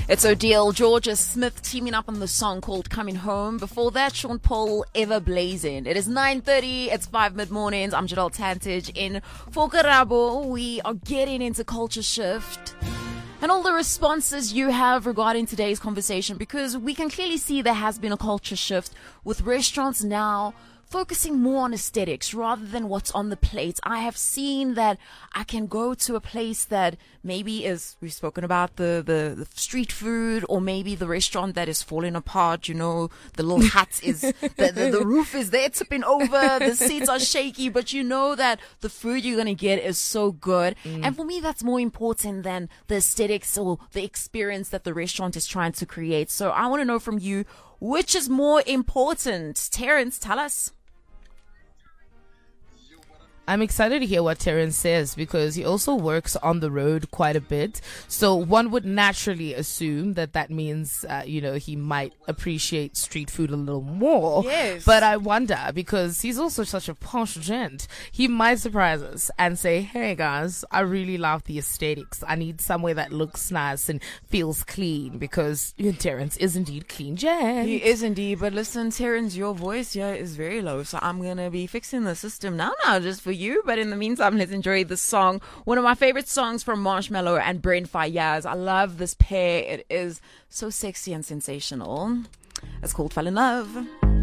It's Odile, Georgia Smith teaming up on the song called Coming Home. Before that, Sean Paul, Ever Blazing. It is 9:30, it's 5 mid-mornings. I'm Jadal Tantage in Fokarabo. We are getting into Culture Shift and all the responses you have regarding today's conversation, because we can clearly see there has been a culture shift with restaurants now focusing more on aesthetics rather than what's on the plate. I have seen that I can go to a place that maybe is, we've spoken about the street food, or maybe the restaurant that is falling apart, you know, the little hut is, the roof is there tipping over, the seats are shaky, but you know that the food you're going to get is so good. And for me, that's more important than the aesthetics or the experience that the restaurant is trying to create. So I want to know from you, which is more important? Terrence, tell us. I'm excited to hear what Terrence says, because he also works on the road quite a bit. So one would naturally assume that means, he might appreciate street food a little more. Yes. But I wonder, because he's also such a posh gent, he might surprise us and say, hey guys, I really love the aesthetics. I need somewhere that looks nice and feels clean, because Terrence is indeed clean gent. He is indeed. But listen, Terrence, your voice here is very low. So I'm going to be fixing the system now just for you. But in the meantime, let's enjoy the song. One of my favorite songs from Marshmello and Brent Faiyaz. I love this pair. It is so sexy and sensational. It's called Fall in Love.